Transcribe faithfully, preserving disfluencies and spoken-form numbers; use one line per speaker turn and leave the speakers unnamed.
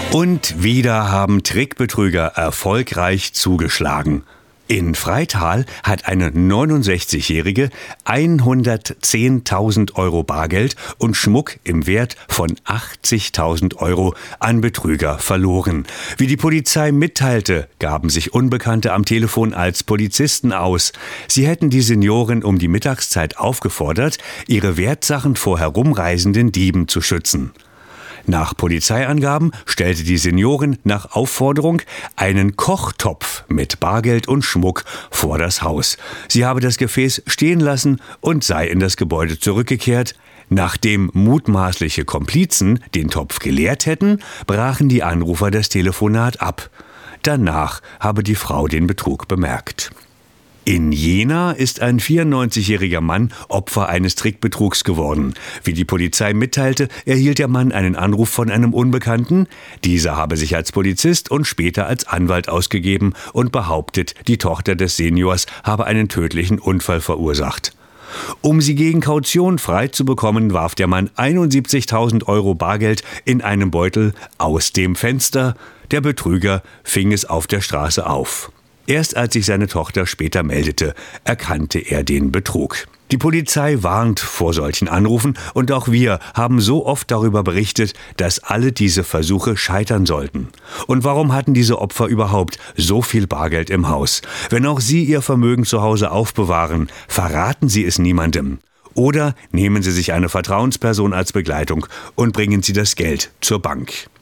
Und wieder haben Trickbetrüger erfolgreich zugeschlagen. In Freital hat eine neunundsechzigjährige hundertzehntausend Euro Bargeld und Schmuck im Wert von achtzigtausend Euro an Betrüger verloren. Wie die Polizei mitteilte, gaben sich Unbekannte am Telefon als Polizisten aus. Sie hätten die Seniorin um die Mittagszeit aufgefordert, ihre Wertsachen vor herumreisenden Dieben zu schützen. Nach Polizeiangaben stellte die Seniorin nach Aufforderung einen Kochtopf mit Bargeld und Schmuck vor das Haus. Sie habe das Gefäß stehen lassen und sei in das Gebäude zurückgekehrt. Nachdem mutmaßliche Komplizen den Topf geleert hätten, brachen die Anrufer das Telefonat ab. Danach habe die Frau den Betrug bemerkt. In Jena ist ein vierundneunzigjähriger Mann Opfer eines Trickbetrugs geworden. Wie die Polizei mitteilte, erhielt der Mann einen Anruf von einem Unbekannten. Dieser habe sich als Polizist und später als Anwalt ausgegeben und behauptet, die Tochter des Seniors habe einen tödlichen Unfall verursacht. Um sie gegen Kaution frei zu bekommen, warf der Mann einundsiebzigtausend Euro Bargeld in einem Beutel aus dem Fenster. Der Betrüger fing es auf der Straße auf. Erst als sich seine Tochter später meldete, erkannte er den Betrug. Die Polizei warnt vor solchen Anrufen und auch wir haben so oft darüber berichtet, dass alle diese Versuche scheitern sollten. Und warum hatten diese Opfer überhaupt so viel Bargeld im Haus? Wenn auch Sie Ihr Vermögen zu Hause aufbewahren, verraten Sie es niemandem. Oder nehmen Sie sich eine Vertrauensperson als Begleitung und bringen Sie das Geld zur Bank.